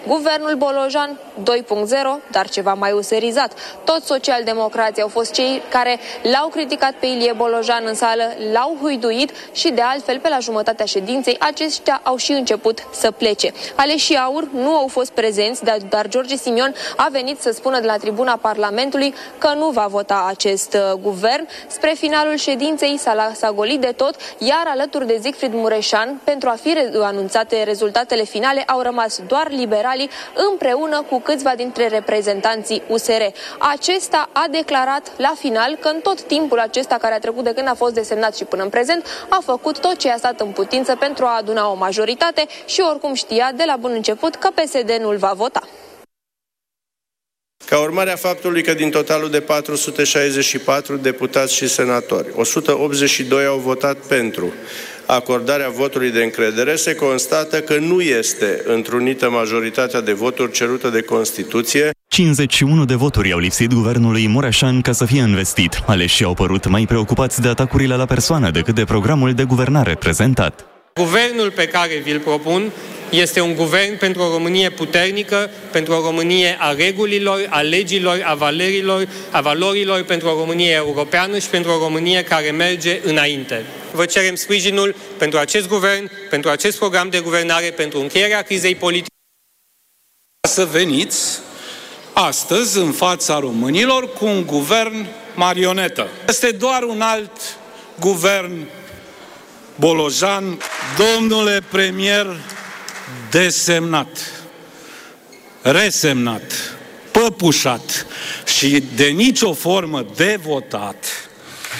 Guvernul Bolojan 2.0, dar ceva mai userizat. Toți socialdemocrații au fost cei care l-au criticat pe Ilie Bolojan în sală, l-au huiduit și de altfel pe la jumătatea ședinței aceștia au și început să plece. Aleșii AUR nu au fost prezenți, dar George Simion a venit să spună de la tribuna Parlamentului că nu va vota acest guvern. Spre finalul ședinței s-a golit de tot, iar alături de Siegfried Mureșan, pentru a fi anunțate rezultatele finale, au rămas doar liberalii împreună cu câțiva dintre reprezentanții USR. Acesta a declarat la final că în tot timpul acesta care a trecut de când a fost desemnat și până în prezent a făcut tot ce i-a stat în putință pentru a aduna o majoritate și oricum știa de la bun început că PSD nu-l va vota. Ca urmare a faptului că din totalul de 464 deputați și senatori, 182 au votat pentru acordarea votului de încredere, se constată că nu este întrunită majoritatea de voturi cerută de Constituție. 51 de voturi au lipsit guvernului Mureșan ca să fie investit. Aleșii au părut mai preocupați de atacurile la persoană decât de programul de guvernare prezentat. Guvernul pe care vi-l propun este un guvern pentru o Românie puternică, pentru o Românie a regulilor, a legilor, a valorilor, pentru o Românie europeană și pentru o Românie care merge înainte. Vă cerem sprijinul pentru acest guvern, pentru acest program de guvernare, pentru încheierea crizei politice. Să veniți astăzi în fața românilor cu un guvern marionetă. Este doar un alt guvern Bolojan. Domnule premier desemnat, resemnat, păpușat și de nicio formă de votat,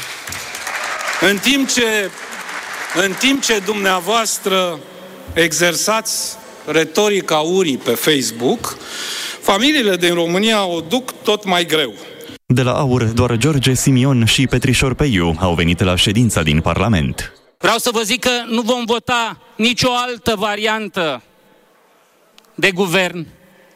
în timp ce dumneavoastră exersați retorica urii pe Facebook, familiile din România o duc tot mai greu. De la AUR, doar George Simion și Petrișor Peiu au venit la ședința din Parlament. Vreau să vă zic că nu vom vota nicio altă variantă de guvern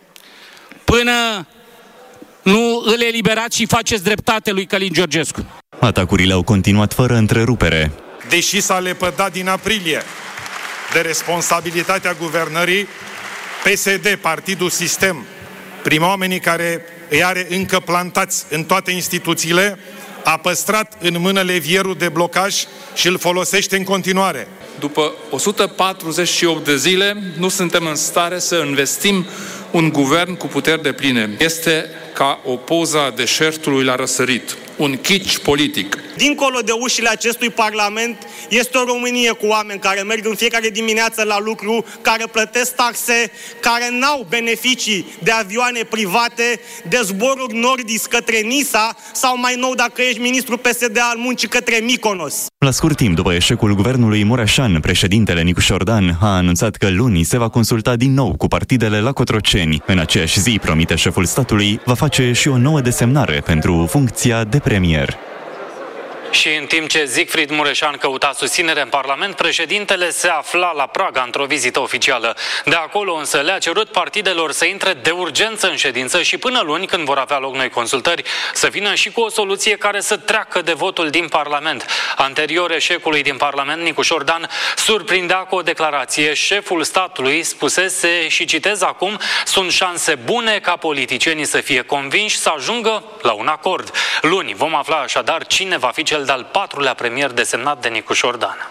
până nu îl eliberați și faceți dreptate lui Călin Georgescu. Atacurile au continuat fără întrerupere. Deși s-a lepădat din aprilie de responsabilitatea guvernării, PSD, Partidul Sistem, prin oamenii care îi are încă plantați în toate instituțiile, a păstrat în mână levierul de blocaj și îl folosește în continuare. După 148 de zile, nu suntem în stare să investim un guvern cu puteri depline. Este ca o poză a deșertului la răsărit, un kitsch politic. Dincolo de ușile acestui Parlament este o Românie cu oameni care merg în fiecare dimineață la lucru, care plătesc taxe, care n-au beneficii de avioane private, de zboruri Nordisk către Nisa sau mai nou dacă ești ministru PSD al muncii către Mykonos. La scurt timp după eșecul guvernului Mureșan, președintele Nicu Șordan a anunțat că luni se va consulta din nou cu partidele la Cotroceni. În aceeași zi, promite șeful statului, va face și o nouă desemnare pentru funcția de premier. Și în timp ce Siegfried Mureșan căuta susținere în Parlament, președintele se afla la Praga într-o vizită oficială. De acolo însă le-a cerut partidelor să intre de urgență în ședință și până luni, când vor avea loc noi consultări, să vină și cu o soluție care să treacă de votul din Parlament. Anterior eșecului din Parlament, Nicu Șordan surprindea cu o declarație. Șeful statului spusese, și citez acum, sunt șanse bune ca politicienii să fie convinși să ajungă la un acord. Luni vom afla așadar cine va fi cel de-al patrulea premier desemnat de Nicu Șordan.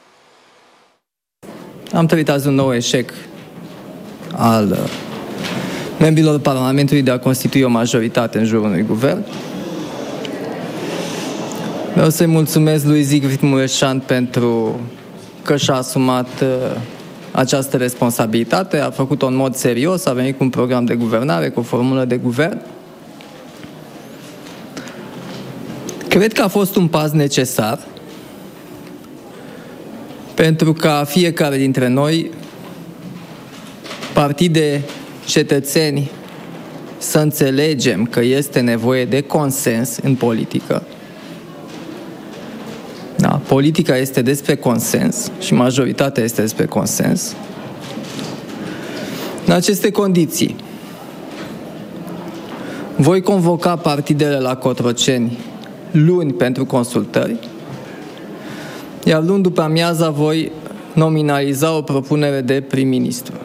Am trăit azi un nou eșec al membrilor Parlamentului de a constitui o majoritate în jurul unui guvern. Vreau să-i mulțumesc lui Siegfried Mureșan pentru că și-a asumat această responsabilitate, a făcut-o în mod serios, a venit cu un program de guvernare, cu o formulă de guvern. Cred că a fost un pas necesar pentru ca fiecare dintre noi, partide, cetățeni, să înțelegem că este nevoie de consens în politică. Da, politica este despre consens și majoritatea este despre consens. În aceste condiții, voi convoca partidele la Cotroceni luni pentru consultări, iar luni după amiaza voi nominaliza o propunere de prim-ministru.